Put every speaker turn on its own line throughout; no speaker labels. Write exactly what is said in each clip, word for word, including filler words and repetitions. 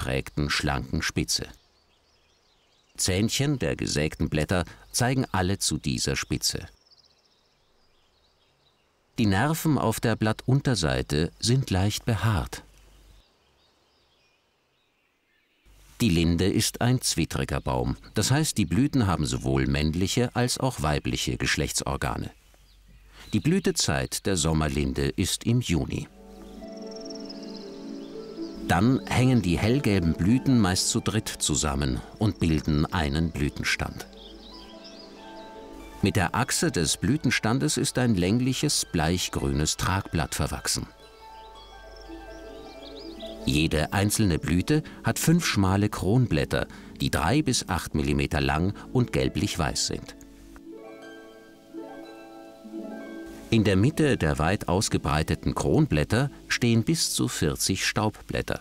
ausgeprägten, schlanken Spitze. Zähnchen der gesägten Blätter zeigen alle zu dieser Spitze. Die Nerven auf der Blattunterseite sind leicht behaart. Die Linde ist ein zwittriger Baum, das heißt, die Blüten haben sowohl männliche als auch weibliche Geschlechtsorgane. Die Blütezeit der Sommerlinde ist im Juni. Dann hängen die hellgelben Blüten meist zu dritt zusammen und bilden einen Blütenstand. Mit der Achse des Blütenstandes ist ein längliches, bleichgrünes Tragblatt verwachsen. Jede einzelne Blüte hat fünf schmale Kronblätter, die drei bis acht Millimeter lang und gelblich-weiß sind. In der Mitte der weit ausgebreiteten Kronblätter stehen bis zu vierzig Staubblätter.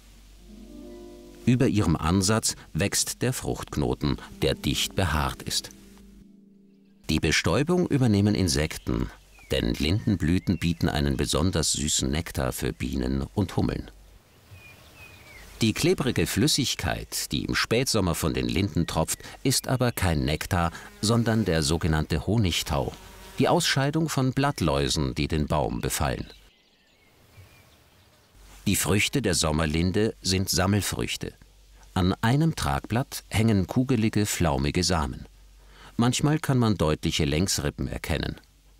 Über ihrem Ansatz wächst der Fruchtknoten, der dicht behaart ist. Die Bestäubung übernehmen Insekten, denn Lindenblüten bieten einen besonders süßen Nektar für Bienen und Hummeln. Die klebrige Flüssigkeit, die im Spätsommer von den Linden tropft, ist aber kein Nektar, sondern der sogenannte Honigtau, die Ausscheidung von Blattläusen, die den Baum befallen. Die Früchte der Sommerlinde sind Sammelfrüchte. An einem Tragblatt hängen kugelige, flaumige Samen. Manchmal kann man deutliche Längsrippen erkennen.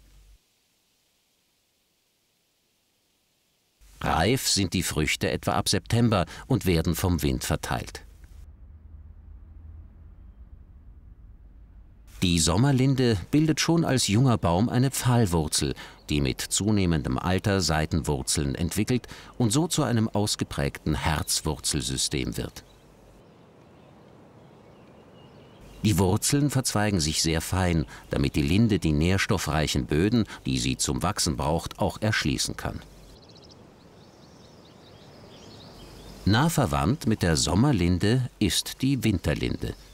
Reif sind die Früchte etwa ab September und werden vom Wind verteilt. Die Sommerlinde bildet schon als junger Baum eine Pfahlwurzel, die mit zunehmendem Alter Seitenwurzeln entwickelt und so zu einem ausgeprägten Herzwurzelsystem wird. Die Wurzeln verzweigen sich sehr fein, damit die Linde die nährstoffreichen Böden, die sie zum Wachsen braucht, auch erschließen kann. Nah verwandt mit der Sommerlinde ist die Winterlinde.